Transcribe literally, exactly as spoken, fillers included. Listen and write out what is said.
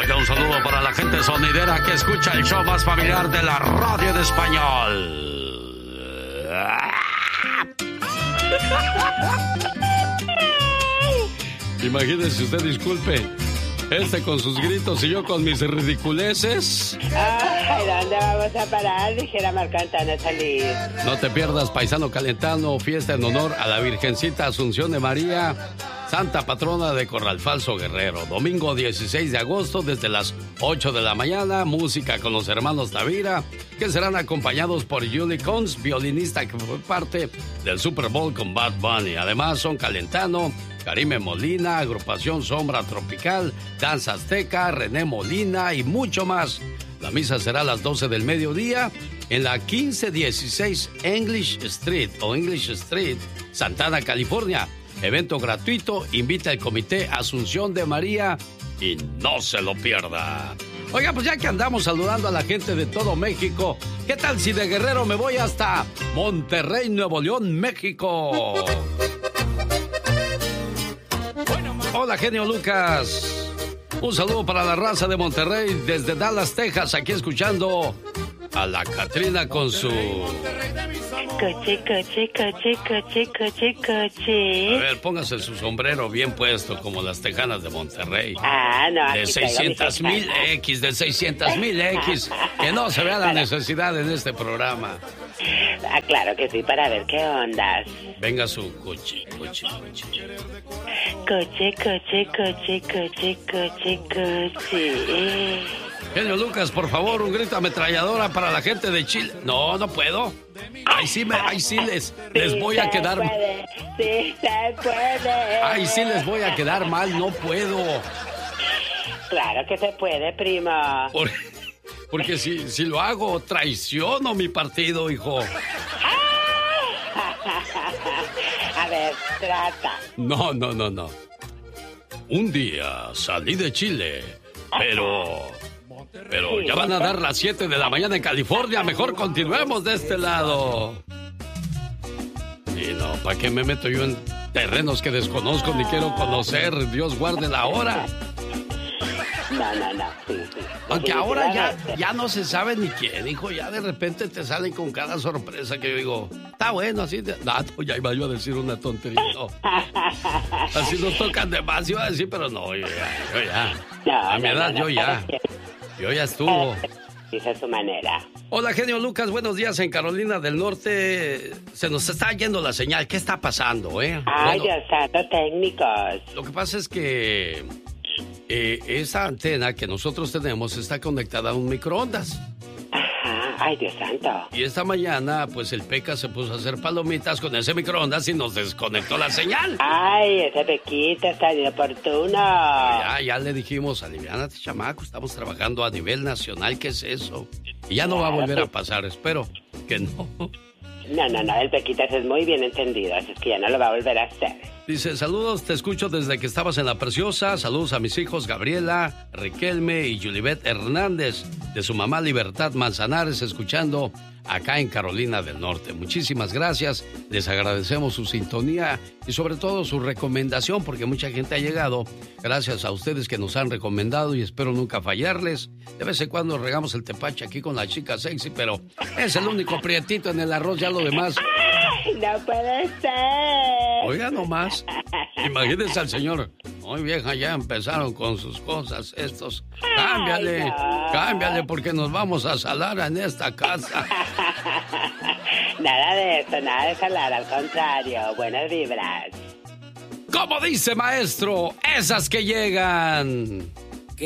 Oiga, un saludo para la gente sonidera que escucha el show más familiar de la radio en español. Imagínese usted, disculpe, este con sus gritos y yo con mis ridiculeces. Ay, ¿dónde vamos a parar? Dijera Marco Antonio Solís. No te pierdas Paisano Calentano, fiesta en honor a la Virgencita Asunción de María, Santa Patrona de Corral Falso Guerrero. Domingo dieciséis de agosto desde las ocho de la mañana. Música con los hermanos Tavira, que serán acompañados por Julie Cons, violinista que fue parte del Super Bowl con Bad Bunny. Además son Calentano, Karime Molina, Agrupación Sombra Tropical, Danza Azteca, René Molina y mucho más. La misa será a las doce del mediodía en la quince dieciséis English Street o English Street, Santana, California. Evento gratuito, invita el Comité Asunción de María y no se lo pierda. Oiga, pues ya que andamos saludando a la gente de todo México, ¿qué tal si de Guerrero me voy hasta Monterrey, Nuevo León, México? Hola, genio Lucas. Un saludo para la raza de Monterrey desde Dallas, Texas, aquí escuchando a la Catrina con su... Coche, coche, coche, coche, coche, coche. A ver, póngase su sombrero bien puesto como las tejanas de Monterrey. Ah, no. De seiscientos mil X, de seiscientos mil X. Que no se vea la necesidad en este programa. Ah, claro que sí, para ver qué ondas. Venga su coche, coche, coche. Coche, coche, coche, coche, coche, coche. Genio Lucas, por favor, un grito ametralladora para la gente de Chile. No, no puedo. Ahí sí, me, ahí sí les, les Sí voy a se quedar... puede, sí se puede. Ahí sí les voy a quedar mal, no puedo. Claro que se puede, primo. Por- porque si, si lo hago, traiciono mi partido, hijo. A ver, trata. No, no, no, no. Un día salí de Chile, pero... Pero ya van a dar las siete de la mañana en California. Mejor continuemos de este lado. Y no, ¿para qué me meto yo en terrenos que desconozco ni quiero conocer? Dios guarde la hora. No, no, no, sí, sí. Aunque ahora ya, ya no se sabe ni quién, hijo. Ya de repente te salen con cada sorpresa que yo digo, está bueno, así. De... No, no, ya iba yo a decir una tontería. No. Así nos tocan de más, iba a decir, pero no, yo ya. Yo ya. No, A mi no, edad, no, yo no, ya. Yo ya estuvo. Dice su manera. Hola, genio Lucas, buenos días. En Carolina del Norte se nos está yendo la señal. ¿Qué está pasando, eh? Ay, Bueno, Dios santo, técnicos. lo que pasa es que eh, esa antena que nosotros tenemos está conectada a un microondas. Ajá, ay, Dios santo. Y esta mañana, pues el Peca se puso a hacer palomitas con ese microondas y nos desconectó la señal. Ay, ese Pequita está inoportuno. Ya, ya le dijimos, aliviánate, chamaco, estamos trabajando a nivel nacional, ¿qué es eso? Y ya no va a volver a pasar, espero que no. No, no, no, el Pequitas es muy bien entendido, así es que ya no lo va a volver a hacer. Dice, saludos, te escucho desde que estabas en La Preciosa. Saludos a mis hijos Gabriela, Riquelme y Julibet Hernández, de su mamá Libertad Manzanares, escuchando acá en Carolina del Norte. Muchísimas gracias, les agradecemos su sintonía y sobre todo su recomendación, porque mucha gente ha llegado gracias a ustedes que nos han recomendado y espero nunca fallarles. De vez en cuando regamos el tepache aquí con la chica sexy, pero es el único prietito en el arroz, ya lo demás... ¡Ay, no puede ser! Oiga nomás, imagínense al señor. Muy vieja, ya empezaron con sus cosas estos. Cámbiale, Ay, no. cámbiale porque nos vamos a salar en esta casa. Nada de eso, nada de salar, al contrario, buenas vibras. Como dice maestro, esas que llegan.